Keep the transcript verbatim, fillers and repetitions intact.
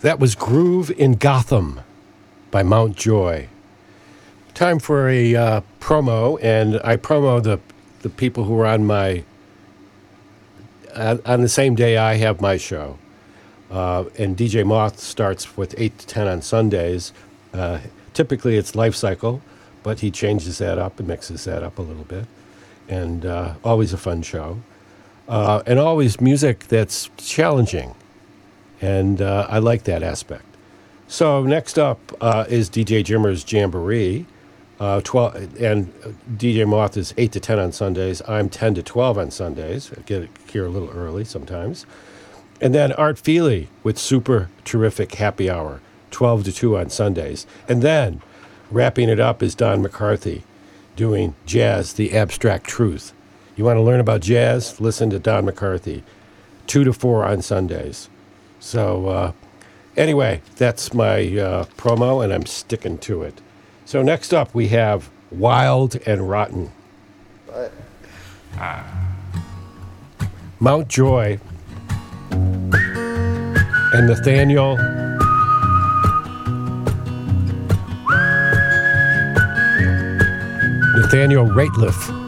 That was Groove in Gotham by Mount Joy. Time for a uh, promo, and I promo the the people who are on my uh, on the same day I have my show. Uh, and D J Moth starts with eight to ten on Sundays. Uh, typically it's Life Cycle, but he changes that up and mixes that up a little bit. And uh, always a fun show. Uh, and always music that's challenging. And uh, I like that aspect. So next up uh, is D J Jimmer's Jamboree. Uh, twelve and D J Moth is eight to ten on Sundays. I'm ten to twelve on Sundays. I get here a little early sometimes. And then Art Feely with Super Terrific Happy Hour, twelve to two on Sundays. And then wrapping it up is Don McCarthy doing Jazz, the Abstract Truth. You want to learn about jazz? Listen to Don McCarthy, two to four on Sundays. So uh, anyway, that's my uh, promo, and I'm sticking to it. So next up, we have Wild and Rotten. What? Mount Joy and Nathaniel Nathaniel Rateliff.